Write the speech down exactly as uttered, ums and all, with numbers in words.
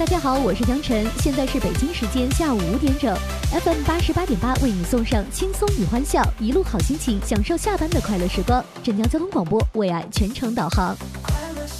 大家好，我是江晨，现在是北京时间下午五点整 ，F M 八十八点八为你送上轻松与欢笑，一路好心情，享受下班的快乐时光。镇江交通广播为爱全程导航。